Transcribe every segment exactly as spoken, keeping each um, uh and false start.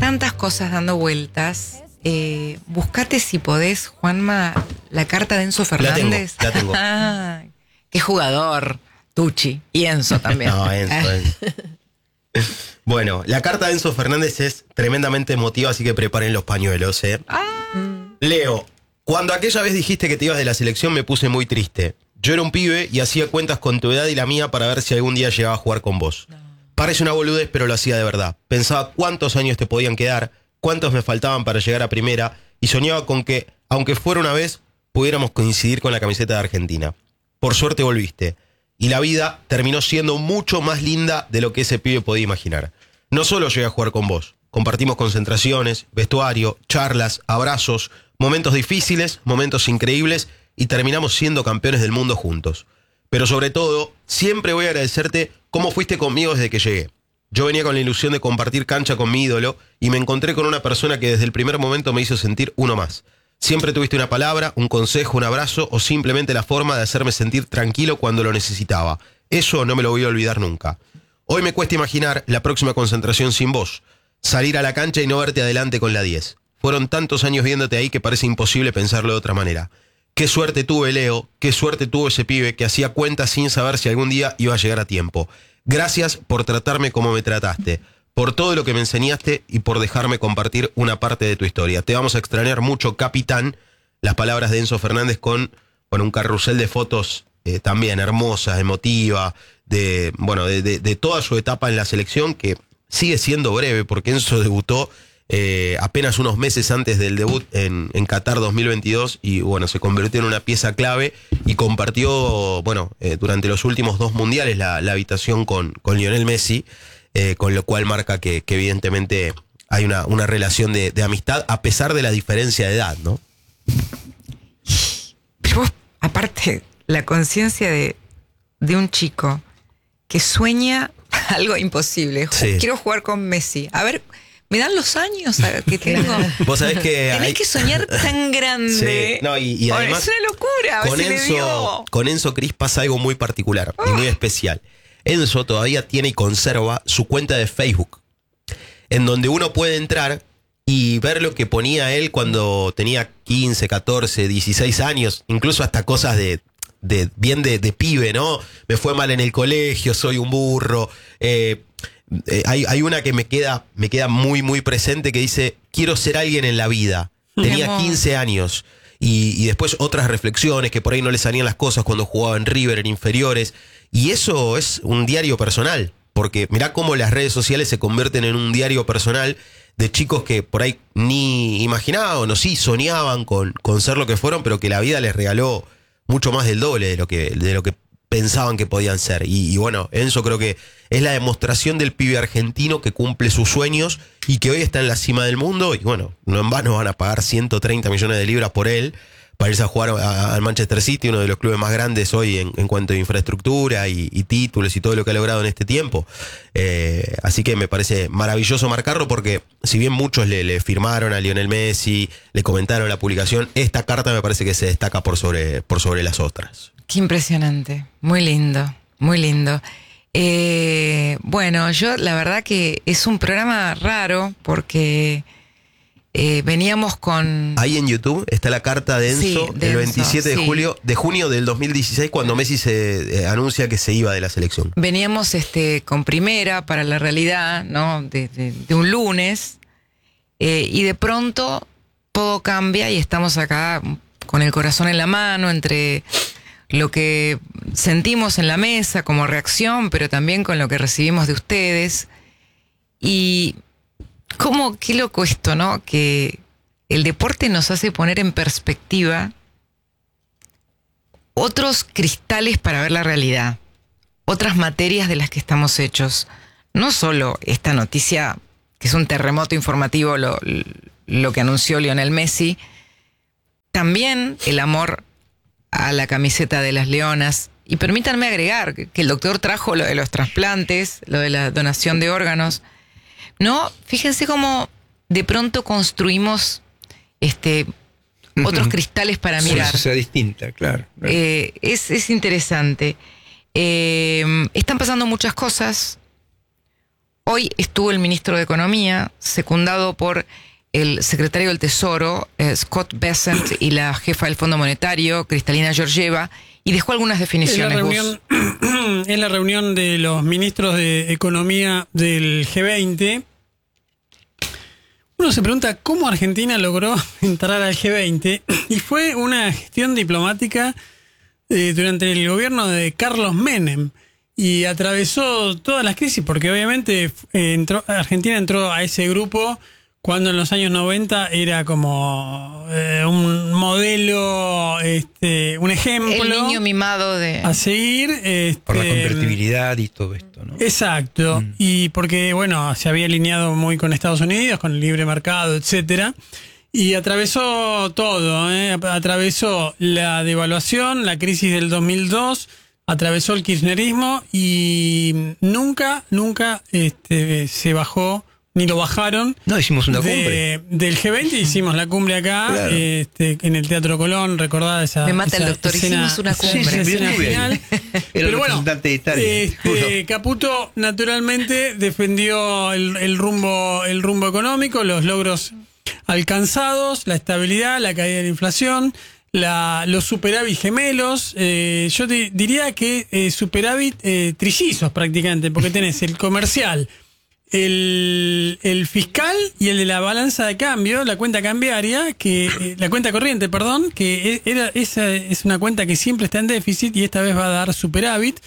tantas cosas dando vueltas. Eh, buscate si podés, Juanma, la carta de Enzo Fernández. La tengo, la tengo. Ah, qué jugador, Tucci. Y Enzo también. No, Enzo, Enzo. Bueno, la carta de Enzo Fernández es tremendamente emotiva, así que preparen los pañuelos, ¿eh? Ah. Leo, cuando aquella vez dijiste que te ibas de la selección me puse muy triste. Yo era un pibe y hacía cuentas con tu edad y la mía para ver si algún día llegaba a jugar con vos. No. Parece una boludez, pero lo hacía de verdad. Pensaba cuántos años te podían quedar, cuántos me faltaban para llegar a primera, y soñaba con que, aunque fuera una vez, pudiéramos coincidir con la camiseta de Argentina. Por suerte volviste, y la vida terminó siendo mucho más linda de lo que ese pibe podía imaginar. No solo llegué a jugar con vos, compartimos concentraciones, vestuario, charlas, abrazos, momentos difíciles, momentos increíbles, y terminamos siendo campeones del mundo juntos. Pero sobre todo, siempre voy a agradecerte cómo fuiste conmigo desde que llegué. Yo venía con la ilusión de compartir cancha con mi ídolo y me encontré con una persona que desde el primer momento me hizo sentir uno más. Siempre tuviste una palabra, un consejo, un abrazo o simplemente la forma de hacerme sentir tranquilo cuando lo necesitaba. Eso no me lo voy a olvidar nunca. Hoy me cuesta imaginar la próxima concentración sin vos. Salir a la cancha y no verte adelante con la diez. Fueron tantos años viéndote ahí que parece imposible pensarlo de otra manera. Qué suerte tuve, Leo, qué suerte tuvo ese pibe que hacía cuentas sin saber si algún día iba a llegar a tiempo. Gracias por tratarme como me trataste, por todo lo que me enseñaste y por dejarme compartir una parte de tu historia. Te vamos a extrañar mucho, capitán. Las palabras de Enzo Fernández con, con un carrusel de fotos eh, también hermosas, emotiva, de, bueno, de, de, de toda su etapa en la selección, que sigue siendo breve porque Enzo debutó Eh, apenas unos meses antes del debut en, en Qatar dos mil veintidós y bueno, se convirtió en una pieza clave y compartió, bueno, eh, durante los últimos dos mundiales la, la habitación con, con Lionel Messi, eh, con lo cual marca que, que evidentemente hay una, una relación de, de amistad a pesar de la diferencia de edad, ¿no? Pero vos, aparte, la conciencia de, de un chico que sueña algo imposible. Sí. Quiero jugar con Messi. A ver... Me dan los años que tengo. Vos sabés que tenés hay... que soñar tan grande. Sí. No, y, y además, es una locura. Con Enzo, con Enzo Cris pasa algo muy particular oh. y muy especial. Enzo todavía tiene y conserva su cuenta de Facebook, en donde uno puede entrar y ver lo que ponía él cuando tenía quince, catorce, dieciséis años, incluso hasta cosas de, de bien de, de pibe, ¿no? Me fue mal en el colegio, soy un burro. Eh, Eh, hay, hay una que me queda, me queda muy, muy presente que dice, quiero ser alguien en la vida. Tenía quince años. Y, y después otras reflexiones, que por ahí no le salían las cosas cuando jugaba en River, en inferiores. Y eso es un diario personal. Porque mirá cómo las redes sociales se convierten en un diario personal de chicos que por ahí ni imaginaban o sí soñaban con, con ser lo que fueron, pero que la vida les regaló mucho más del doble de lo que, de lo que pensaban que podían ser. Y, y bueno, Enzo creo que es la demostración del pibe argentino que cumple sus sueños y que hoy está en la cima del mundo. Y bueno, no en vano van a pagar ciento treinta millones de libras por él para irse a jugar al Manchester City, uno de los clubes más grandes hoy en, en cuanto a infraestructura y, y títulos y todo lo que ha logrado en este tiempo. Eh, así que me parece maravilloso marcarlo porque si bien muchos le, le firmaron a Lionel Messi, le comentaron la publicación, esta carta me parece que se destaca por sobre, por sobre las otras. Qué impresionante, muy lindo, muy lindo. Eh, bueno, yo la verdad que es un programa raro porque eh, veníamos con... Ahí en YouTube está la carta de Enzo, sí, de el Enzo, veintisiete de sí. julio, de junio del dos mil dieciséis, cuando Messi se eh, anuncia que se iba de la selección. Veníamos este, con primera para la realidad, ¿no? De, de, de un lunes, eh, y de pronto todo cambia y estamos acá con el corazón en la mano entre lo que sentimos en la mesa como reacción, pero también con lo que recibimos de ustedes. Y cómo, qué loco esto, ¿no? Que el deporte nos hace poner en perspectiva otros cristales para ver la realidad, otras materias de las que estamos hechos. No solo esta noticia, que es un terremoto informativo, lo, lo que anunció Lionel Messi, también el amor a la camiseta de las Leonas. Y permítanme agregar que el doctor trajo lo de los trasplantes, lo de la donación de órganos. No, fíjense cómo de pronto construimos este otros cristales para mirar. Una sociedad distinta, claro. claro. Eh, es, es interesante. Eh, están pasando muchas cosas. hoy estuvo el ministro de Economía, secundado por el secretario del Tesoro, eh, Scott Bessent, y la jefa del Fondo Monetario, Kristalina Georgieva, y dejó algunas definiciones. Es la reunión, es la reunión de los ministros de Economía del G veinte. Uno se pregunta cómo Argentina logró entrar al G veinte, y fue una gestión diplomática eh, durante el gobierno de Carlos Menem, y atravesó todas las crisis, porque obviamente eh, entró, Argentina entró a ese grupo cuando en los años noventa era como eh, un modelo, este, un ejemplo. El niño mimado de... a seguir. Este, por la convertibilidad y todo esto, ¿no? Exacto. Mm. Y porque, bueno, se había alineado muy con Estados Unidos, con el libre mercado, etcétera. Y atravesó todo, ¿eh? Atravesó la devaluación, la crisis del dos mil dos, atravesó el kirchnerismo y nunca, nunca este, se bajó, ni lo bajaron. No, hicimos una de, cumbre. Del G veinte hicimos la cumbre acá, claro. este, en el Teatro Colón, recordada esa Me mata esa el doctor, escena, hicimos una cumbre. Esa escena final. Pero bueno, de Italia. Este, Caputo naturalmente defendió el, el rumbo, el rumbo económico, los logros alcanzados, la estabilidad, la caída de la inflación, la, los superávit gemelos. Eh, yo te diría que eh, superávit eh, trillizos prácticamente, porque tenés el comercial, el, el fiscal y el de la balanza de cambio, la cuenta cambiaria, que eh, la cuenta corriente, perdón, que era esa es una cuenta que siempre está en déficit y esta vez va a dar superávit.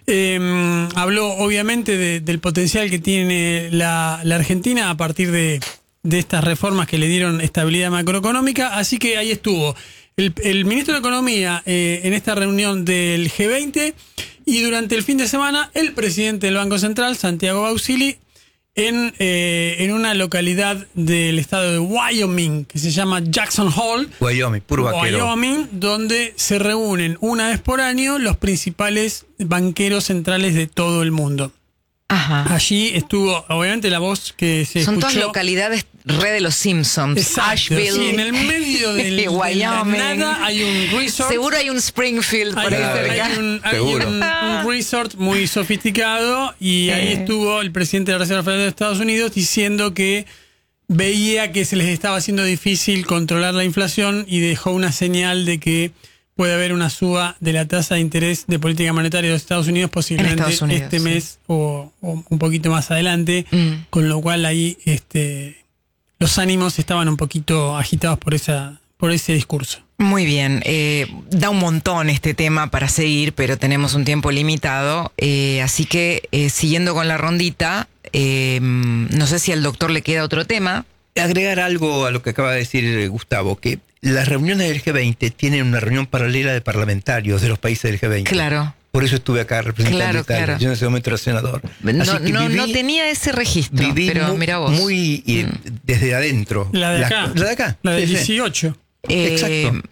Eh, habló obviamente de, del potencial que tiene la, la Argentina a partir de, de estas reformas que le dieron estabilidad macroeconómica, así que ahí estuvo el, el ministro de Economía eh, en esta reunión del G veinte, y durante el fin de semana el presidente del Banco Central, Santiago Bausili, en, eh, en una localidad del estado de Wyoming que se llama Jackson Hole, Wyoming, puro vaquero. Wyoming, donde se reúnen una vez por año los principales banqueros centrales de todo el mundo. Ajá. Allí estuvo, obviamente, la voz que se Son escuchó. todas localidades re de los Simpsons. Exacto, Asheville. sí, en el medio del, de Wyoming. la nada hay un resort. Seguro hay un Springfield por Hay, ahí cerca. hay un, hay Seguro. un, un resort muy sofisticado, y ahí Eh. estuvo el presidente de la Reserva Federal de Estados Unidos diciendo que veía que se les estaba haciendo difícil controlar la inflación, y dejó una señal de que puede haber una suba de la tasa de interés de política monetaria de los Estados Unidos posiblemente Estados Unidos, este sí. mes o, o un poquito más adelante, Mm. con lo cual ahí este, los ánimos estaban un poquito agitados por esa por ese discurso. Muy bien, eh, da un montón este tema para seguir, pero tenemos un tiempo limitado, eh, así que eh, siguiendo con la rondita, eh, no sé si al doctor le queda otro tema. Agregar algo a lo que acaba de decir Gustavo, que las reuniones del G veinte tienen una reunión paralela de parlamentarios de los países del G veinte. Claro. Por eso estuve acá representando Claro, a Italia. claro. Yo en ese momento era senador. No, Así que no, viví- no tenía ese registro, Viví pero muy, mira vos. muy eh, Mm. desde adentro. La de La- acá. La de acá. La del Sí, sí. dieciocho. Eh, Exacto.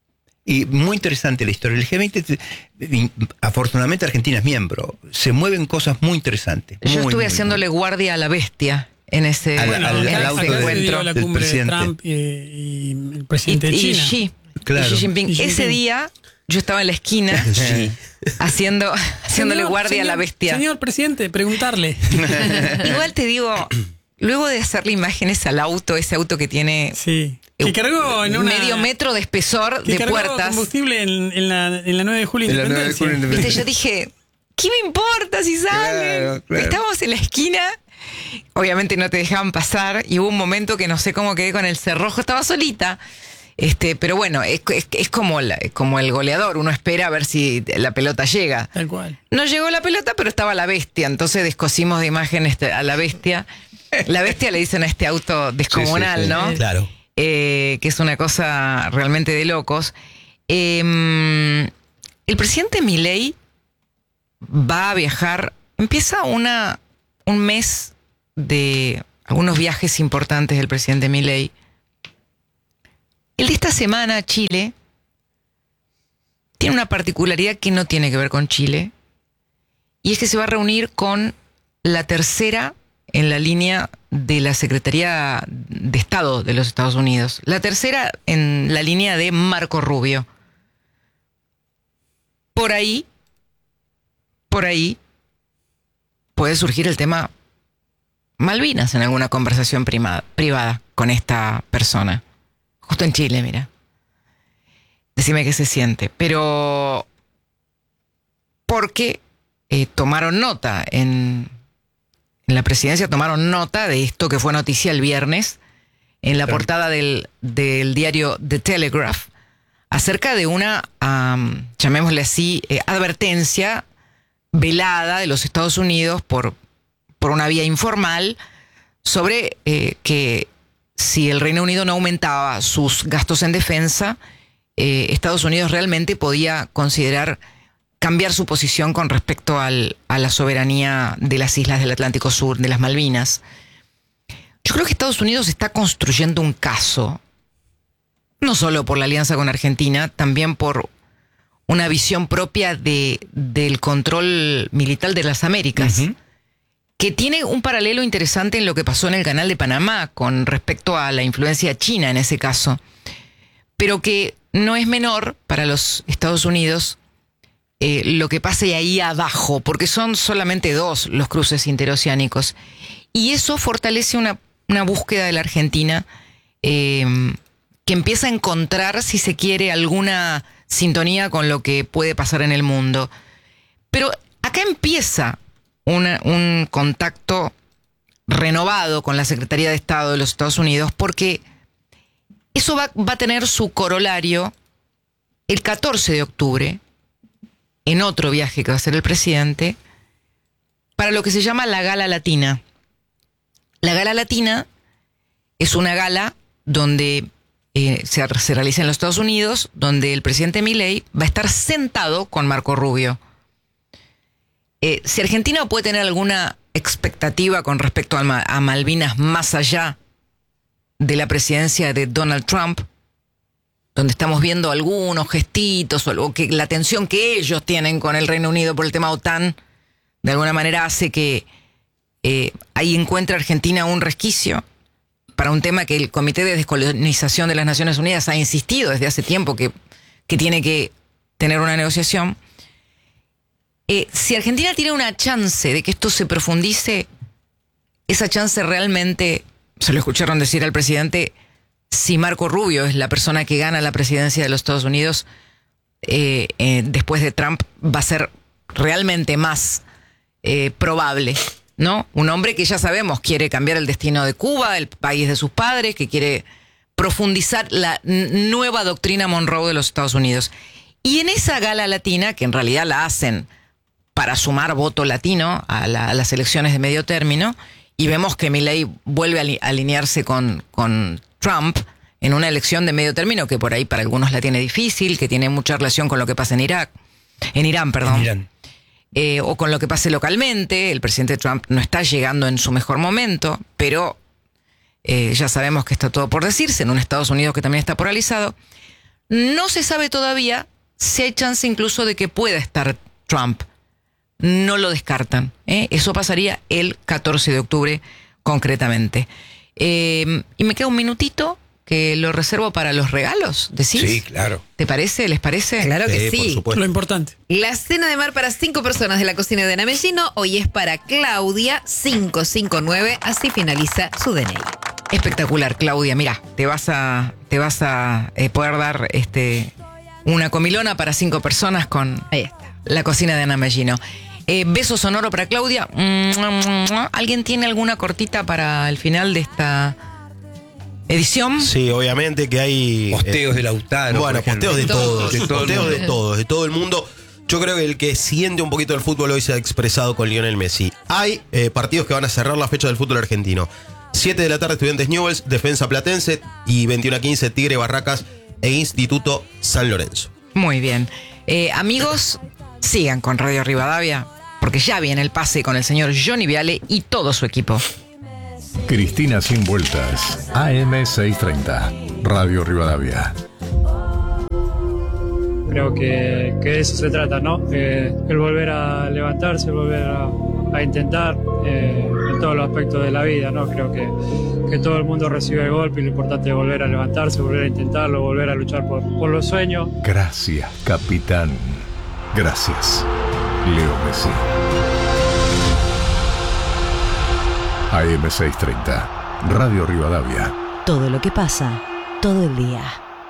Y muy interesante la historia. El G veinte, te- afortunadamente Argentina es miembro. Se mueven cosas muy interesantes. Yo muy, estuve muy, haciéndole muy. guardia a la bestia en ese, Al- Bueno, al- en acá, al ese auto acá de- se encuentro. dio la del cumbre de presidente. Trump y, y el Y, presidente de y China. Xi, Claro. y Xi Jinping. Xi Ese Jinping. día yo estaba en la esquina Sí. haciendo, haciéndole Señor, guardia a la señor, bestia. Señor presidente, preguntarle. Igual te digo, luego de hacerle imágenes al auto, ese auto que tiene Sí. Que cargó en una... medio metro de espesor que de cargó puertas. combustible en, en la, en la nueve de julio En la nueve de Independencia. julio Viste, yo dije, ¿qué me importa si salen? Claro, claro. Estábamos en la esquina, obviamente no te dejaban pasar, y hubo un momento que no sé cómo quedé con el cerrojo, estaba solita. Este, pero bueno, es, es, es como, la- como el goleador, uno espera a ver si la pelota llega. Tal cual. No llegó la pelota, pero estaba la bestia, entonces descosimos de imagen este, a la bestia. La bestia le dicen a este auto descomunal, Sí, sí, sí. ¿no? Claro. Eh, que es una cosa realmente de locos. Eh, el presidente Milei va a viajar, empieza una, un mes de algunos viajes importantes del presidente Milei. El de esta semana a Chile tiene una particularidad que no tiene que ver con Chile, y es que se va a reunir con la tercera en la línea de la Secretaría de Estado de los Estados Unidos. La tercera en la línea de Marco Rubio. Por ahí, por ahí, puede surgir el tema Malvinas en alguna conversación prima, privada con esta persona. Justo en Chile, mira. Decime qué se siente. Pero porque eh, tomaron nota en, en la presidencia, tomaron nota de esto que fue noticia el viernes en la portada del, del diario The Telegraph, acerca de una, um, llamémosle así, eh, advertencia velada de los Estados Unidos por, por una vía informal sobre eh, que si el Reino Unido no aumentaba sus gastos en defensa, eh, Estados Unidos realmente podía considerar cambiar su posición con respecto al, a la soberanía de las islas del Atlántico Sur, de las Malvinas. Yo creo que Estados Unidos está construyendo un caso, no solo por la alianza con Argentina, también por una visión propia de, del control militar de las Américas, uh-huh. que tiene un paralelo interesante en lo que pasó en el Canal de Panamá con respecto a la influencia china en ese caso, pero que no es menor para los Estados Unidos eh, lo que pase ahí abajo, porque son solamente dos los cruces interoceánicos, y eso fortalece una, una búsqueda de la Argentina eh, que empieza a encontrar, si se quiere, alguna sintonía con lo que puede pasar en el mundo. Pero acá empieza una, un contacto renovado con la Secretaría de Estado de los Estados Unidos, porque eso va, va a tener su corolario el catorce de octubre, en otro viaje que va a hacer el presidente, para lo que se llama la Gala Latina. La Gala Latina es una gala donde eh, se, se realiza en los Estados Unidos, donde el presidente Milei va a estar sentado con Marco Rubio. Eh, si Argentina puede tener alguna expectativa con respecto a, a Malvinas más allá de la presidencia de Donald Trump, donde estamos viendo algunos gestitos o algo que la tensión que ellos tienen con el Reino Unido por el tema OTAN, de alguna manera hace que eh, ahí encuentre Argentina un resquicio para un tema que el Comité de Descolonización de las Naciones Unidas ha insistido desde hace tiempo que, que tiene que tener una negociación. Eh, si Argentina tiene una chance de que esto se profundice, esa chance realmente, se lo escucharon decir al presidente, si Marco Rubio es la persona que gana la presidencia de los Estados Unidos eh, eh, después de Trump, va a ser realmente más eh, probable, ¿no? Un hombre que ya sabemos quiere cambiar el destino de Cuba, el país de sus padres, que quiere profundizar la n- nueva doctrina Monroe de los Estados Unidos. Y en esa gala latina, que en realidad la hacen para sumar voto latino a, la, a las elecciones de medio término, y vemos que Milei vuelve a, li- a alinearse con, con Trump en una elección de medio término que por ahí para algunos la tiene difícil, que tiene mucha relación con lo que pasa en Irak, en Irán, perdón. En Irán. Eh, o con lo que pase localmente. El presidente Trump no está llegando en su mejor momento, pero eh, ya sabemos que está todo por decirse en un Estados Unidos que también está polarizado. No se sabe todavía si hay chance incluso de que pueda estar Trump. No lo descartan, ¿eh? Eso pasaría el catorce de octubre concretamente. Eh, y me queda un minutito que lo reservo para los regalos, ¿decís? Sí, claro. ¿Te parece? ¿Les parece? Claro que Eh, por sí. supuesto. Lo importante. La cena de mar para cinco personas de la cocina de Ana Mellino hoy es para Claudia cinco cinco nueve, así finaliza su D N I. Espectacular, Claudia. Mira, te vas a, te vas a eh, poder dar este, una comilona para cinco personas con Ahí está. la cocina de Ana Mellino. Eh, beso sonoro para Claudia. ¿Alguien tiene alguna cortita para el final de esta edición? Sí, obviamente que hay... Posteos eh, de Lautaro. Bueno, por ejemplo. posteos de todos, De todo el posteos mundo. de todos, de todo el mundo. Yo creo que el que siente un poquito el fútbol hoy se ha expresado con Lionel Messi. Hay eh, partidos que van a cerrar la fecha del fútbol argentino. siete de la tarde Estudiantes Newell's, Defensa Platense, y veintiuno a quince Tigre Barracas e Instituto San Lorenzo. Muy bien. Eh, amigos, sigan con Radio Rivadavia, porque ya viene el pase con el señor Johnny Viale y todo su equipo. Cristina Sin Vueltas, A M seiscientos treinta, Radio Rivadavia. Creo que, que de eso se trata, ¿no? Eh, el volver a levantarse, el volver a, a intentar eh, en todos los aspectos de la vida, ¿no? Creo que, que todo el mundo recibe el golpe y lo importante es volver a levantarse, volver a intentarlo, volver a luchar por, por los sueños. Gracias, capitán. Gracias, Leo Messi. A M seiscientos treinta, Radio Rivadavia. Todo lo que pasa, todo el día.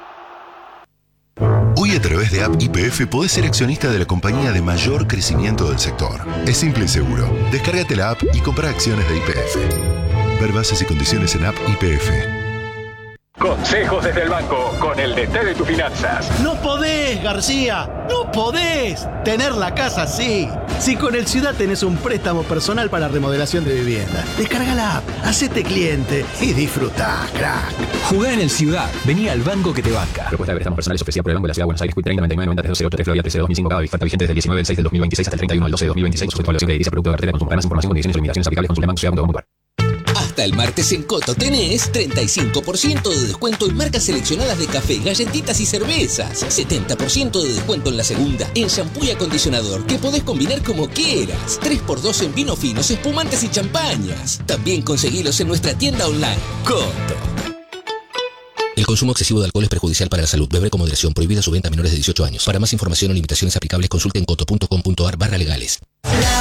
Hoy a través de App Y P F podés ser accionista de la compañía de mayor crecimiento del sector. Es simple y seguro. Descárgate la app y compra acciones de Y P F. Ver bases y condiciones en App Y P F. Consejos desde el banco con el D T de tus finanzas. No podés, García, no podés tener la casa así. Si con el Ciudad tenés un préstamo personal para remodelación de vivienda, descarga la app, hacete cliente y disfrutá, crack. Jugá en el Ciudad, vení al banco que te banca. Propuesta de préstamos personales ofrecida por el Banco de la Ciudad de Buenos Aires, Q treinta noventa y nueve noventa tres cero cero tres Florida trece dos mil cinco, cada oferta vigente desde el diecinueve del seis del dos mil veintiséis hasta el treinta y uno del doce del dos mil veintiséis, sujeto a evaluación de edilicia, producto de cartera de consumo. Para más información, condiciones y limitaciones aplicables, consulte banco ciudad punto com punto a r. Hasta el martes en Coto tenés treinta y cinco por ciento de descuento en marcas seleccionadas de café, galletitas y cervezas. setenta por ciento de descuento en la segunda en shampoo y acondicionador que podés combinar como quieras. tres por dos en vinos finos, espumantes y champañas. También conseguilos en nuestra tienda online. Coto. El consumo excesivo de alcohol es perjudicial para la salud. Beber con moderación. Prohibida su venta a menores de dieciocho años. Para más información o limitaciones aplicables, consulte en coto punto com punto a r barra legales.